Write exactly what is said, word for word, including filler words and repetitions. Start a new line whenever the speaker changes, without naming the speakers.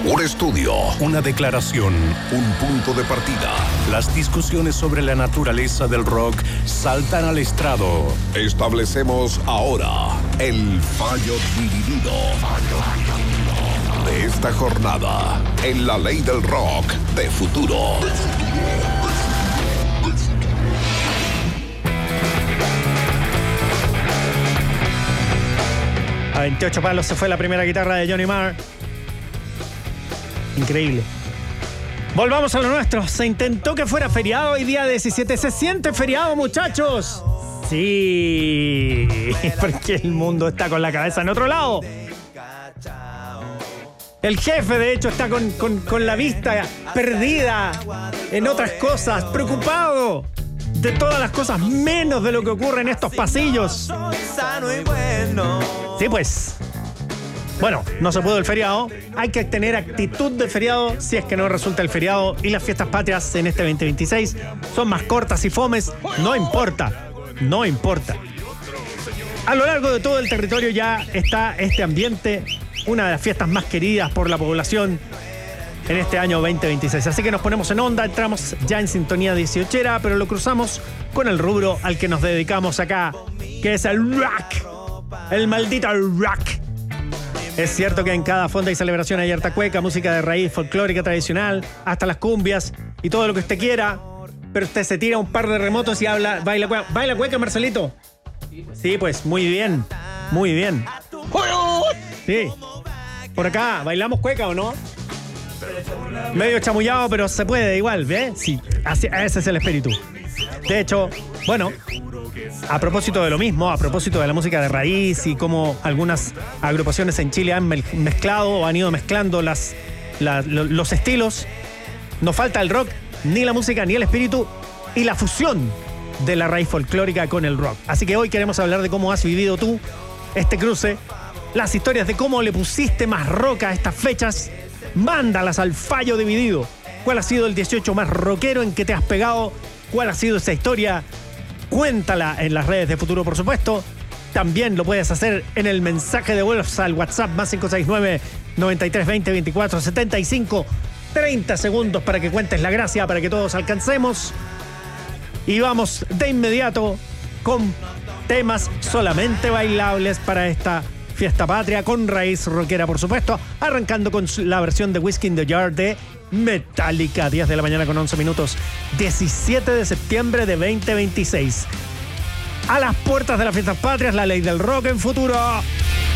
Un estudio,
una declaración,
un punto de partida.
Las discusiones sobre la naturaleza del rock saltan al estrado.
Establecemos ahora el fallo dividido de esta jornada en la ley del rock de futuro.
A veintiocho palos se fue la primera guitarra de Johnny Marr. Increíble. Volvamos a lo nuestro. Se intentó que fuera feriado hoy día diecisiete. ¿Se siente feriado, muchachos? Sí, porque el mundo está con la cabeza en otro lado. El jefe, de hecho, está con, con, con la vista perdida en otras cosas, preocupado de todas las cosas, menos de lo que ocurre en estos pasillos. Sí, pues. Bueno, no se pudo el feriado. Hay que tener actitud de feriado si es que no resulta el feriado. Y las fiestas patrias en este veinte veintiséis son más cortas y fomes. No importa, no importa. A lo largo de todo el territorio ya está este ambiente, una de las fiestas más queridas por la población en este año veinte veintiséis. Así que nos ponemos en onda, entramos ya en sintonía dieciochera, pero lo cruzamos con el rubro al que nos dedicamos acá, que es el rock. El maldito rock. Es cierto que en cada fonda y celebración hay harta cueca, música de raíz folclórica tradicional, hasta las cumbias y todo lo que usted quiera. Pero usted se tira un par de remotos y habla, baila cueca. ¿Baila cueca, Marcelito? Sí, pues, muy bien, muy bien. Sí. Por acá, ¿bailamos cueca o no? Medio chamullado, pero se puede igual, ¿ves? Sí, así, ese es el espíritu. De hecho, bueno, a propósito de lo mismo, a propósito de la música de raíz y cómo algunas agrupaciones en Chile han mezclado o han ido mezclando las, la, los estilos, no falta el rock, ni la música, ni el espíritu y la fusión de la raíz folclórica con el rock. Así que hoy queremos hablar de cómo has vivido tú este cruce, las historias de cómo le pusiste más rock a estas fechas. Mándalas al fallo dividido. ¿Cuál ha sido el dieciocho más rockero en que te has pegado? ¿Cuál ha sido esa historia? Cuéntala en las redes de Futuro, por supuesto. También lo puedes hacer en el mensaje de voz al WhatsApp más cinco seis nueve, noventa y tres veinte, veinticuatro setenta y cinco. treinta segundos para que cuentes la gracia, para que todos alcancemos. Y vamos de inmediato con temas solamente bailables para esta fiesta patria, con raíz rockera, por supuesto, arrancando con la versión de Whiskey in the Jar de Metallica, diez de la mañana con once minutos, diecisiete de septiembre de veinte veintiséis. A las puertas de las fiestas patrias, la ley del rock en Futuro.